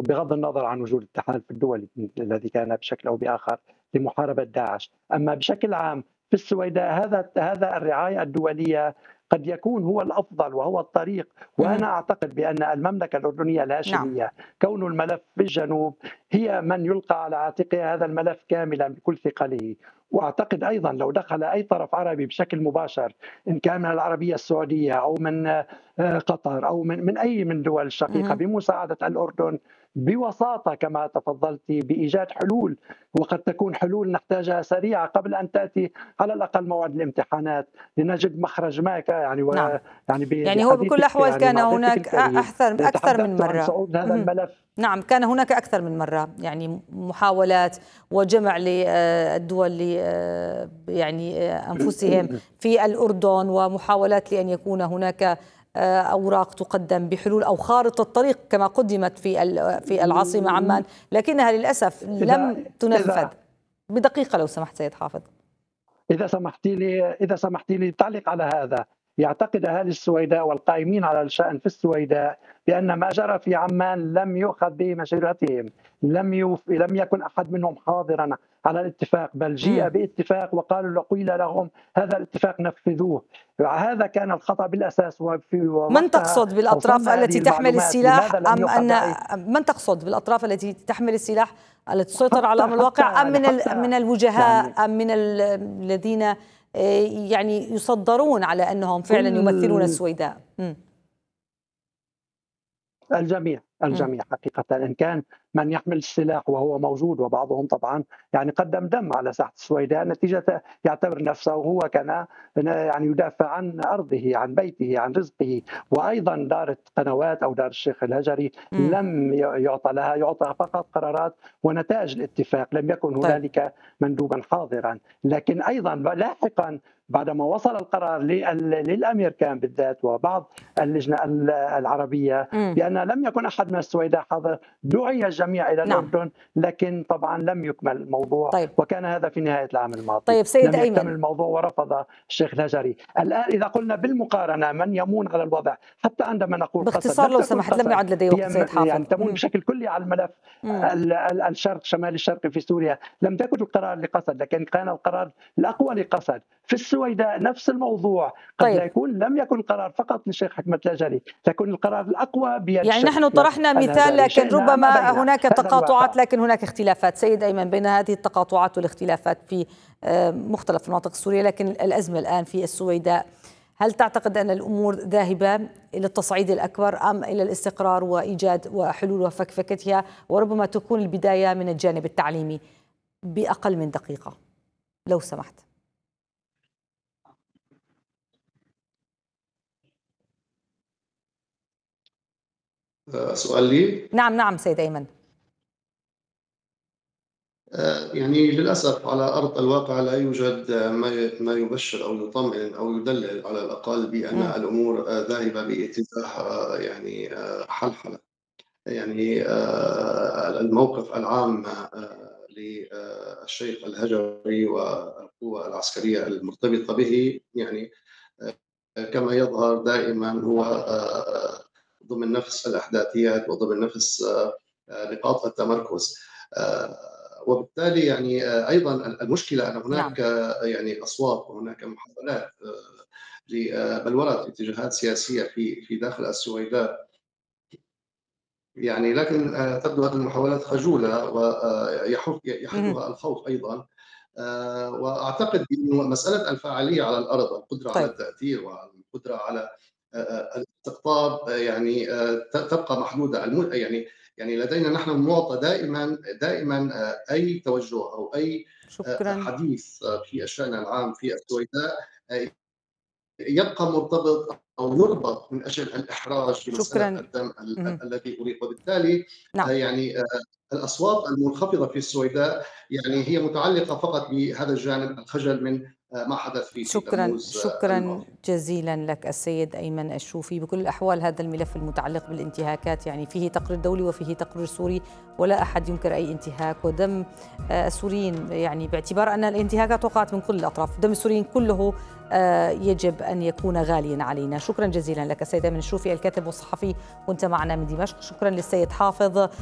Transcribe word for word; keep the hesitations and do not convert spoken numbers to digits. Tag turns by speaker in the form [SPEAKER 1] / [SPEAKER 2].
[SPEAKER 1] بغض النظر عن وجود التحالف الدولي الذي كان بشكل أو بآخر لمحاربة داعش. أما بشكل عام في السويداء هذا هذا الرعاية الدولية قد يكون هو الأفضل وهو الطريق. وأنا أعتقد بأن المملكة الأردنية
[SPEAKER 2] نعم.
[SPEAKER 1] الهاشمية كون الملف في الجنوب هي من يلقى على عاتقها هذا الملف كاملا بكل ثقله. واعتقد ايضا لو دخل اي طرف عربي بشكل مباشر ان كان من العربيه السعوديه او من قطر او من من اي من دول الشقيقه بمساعده الاردن بوساطه كما تفضلت بايجاد حلول، وقد تكون حلول نحتاجها سريعه قبل ان تاتي على الاقل موعد الامتحانات لنجد مخرج ما يعني و
[SPEAKER 2] نعم.
[SPEAKER 1] يعني
[SPEAKER 2] يعني هو بكل الاحوال يعني كان هناك اكثر اكثر من مره
[SPEAKER 1] صعود هذا الملف.
[SPEAKER 2] نعم، كان هناك أكثر من مرة يعني محاولات وجمع للدول يعني أنفسهم في الأردن، ومحاولات لأن يكون هناك أوراق تقدم بحلول أو خارطة طريق كما قدمت في في العاصمة عمان، لكنها للأسف لم تنفذ. بدقيقة لو سمحت سيد حافظ.
[SPEAKER 1] إذا سمحتي لي إذا سمحتي لي تعليق على هذا. يعتقد أهالي السويداء والقائمين على الشأن في السويداء بأن ما جرى في عمان لم يؤخذ بمشورتهم، لم يف... لم يكن أحد منهم حاضرا على الاتفاق، بل جيء باتفاق وقالوا قيل لهم هذا الاتفاق نفذوه. هذا كان الخطأ بالأساس. وفي
[SPEAKER 2] من تقصد بالأطراف التي تحمل السلاح أم أن من تقصد بالأطراف التي تحمل السلاح التي تسيطر على أمر الواقع، أم من من الوجهاء يعني أم من الذين يعني يصدرون على أنهم فعلا يمثلون السويداء؟ م.
[SPEAKER 1] الجميع الجميع حقيقة، إن كان من يحمل السلاح وهو موجود، وبعضهم طبعا يعني قدم دم على ساحة السويداء نتيجة يعتبر نفسه هو كان يعني يدافع عن أرضه، عن بيته، عن رزقه. وأيضا دارت قنوات أو دار الشيخ الهجري م. لم يعطى لها، يعطى فقط قرارات ونتائج الاتفاق، لم يكن هنالك طيب. مندوبا حاضرا. لكن أيضا لاحقا بعدما وصل القرار للأمريكان بالذات وبعض اللجنة العربية م. بأن لم يكن أحد من السويداء حاضر، دعي الجميع إلى
[SPEAKER 2] نعم.
[SPEAKER 1] الأردن، لكن طبعا لم يكمل الموضوع.
[SPEAKER 2] طيب.
[SPEAKER 1] وكان هذا في نهاية العام الماضي.
[SPEAKER 2] طيب سيد
[SPEAKER 1] لم
[SPEAKER 2] أيمن.
[SPEAKER 1] يكتمل الموضوع ورفض الشيخ الهجري. الآن إذا قلنا بالمقارنة من يمون على الوضع، حتى عندما نقول
[SPEAKER 2] باختصار لو سمحت، لم يعد لدي وقت سيد حافظ.
[SPEAKER 1] يعني تمون بشكل كلي على الملف الشرق شمال الشرقي في سوريا. لم تكن القرار لقسد، لكن كان القرار الأقوى لقسد. في السويداء نفس الموضوع، قد
[SPEAKER 2] طيب.
[SPEAKER 1] لا يكون لم يكن القرار فقط للشيخ حكمت الهجري، تكون القرار الأقوى بيد
[SPEAKER 2] يعني نحن طرحنا مثال، لكن ربما هناك تقاطعات لكن هناك اختلافات. سيد أيمن، بين هذه التقاطعات والاختلافات في مختلف المناطق السورية، لكن الأزمة الآن في السويداء، هل تعتقد أن الأمور ذاهبة إلى التصعيد الأكبر أم إلى الاستقرار وإيجاد وحلول وفكفكتها، وربما تكون البداية من الجانب التعليمي؟ بأقل من دقيقة لو سمحت.
[SPEAKER 3] سؤال لي؟
[SPEAKER 2] نعم نعم سيد أيمن.
[SPEAKER 3] يعني للأسف على أرض الواقع لا يوجد ما يبشر أو يطمئن أو يدلل على الأقل بأن م. الأمور ذاهبة باتجاه يعني حلحلة. يعني الموقف العام للشيخ الهجري والقوى العسكرية المرتبطة به يعني كما يظهر دائما هو ضمن نفس الأحداثيات وضمن نفس نقاط التمركز. وبالتالي يعني ايضا المشكله ان هناك نعم. يعني اصوات وهناك محاولات لبلوره اتجاهات سياسيه في في داخل السويداء، يعني لكن تبدو هذه المحاولات خجوله ويحدها الخوف ايضا. واعتقد انه مساله الفاعليه على الارض والقدره طيب. على التاثير والقدره على الاستقطاب يعني تبقى محدوده. يعني يعني لدينا نحن المعطى دائما دائما اي توجه او اي
[SPEAKER 2] شكراً.
[SPEAKER 3] حديث في الشأن العام في السويداء يبقى مرتبط او يربط من اجل الاحراج بمساله الدم الذي اريق. وبالتالي نعم. يعني الاصوات المنخفضه في السويداء يعني هي متعلقه فقط بهذا الجانب، الخجل من ما حدث في
[SPEAKER 2] شكرا شكرا جزيلا لك السيد أيمن الشوفي. بكل الأحوال هذا الملف المتعلق بالانتهاكات يعني فيه تقرير دولي وفيه تقرير سوري، ولا أحد ينكر أي انتهاك، ودم السوريين يعني باعتبار أن الانتهاكات وقعت من كل الأطراف، دم السوريين كله يجب أن يكون غاليا علينا. شكرا جزيلا لك السيد أيمن الشوفي الكاتب والصحفي، كنت معنا من دمشق. شكرا للسيد حافظ.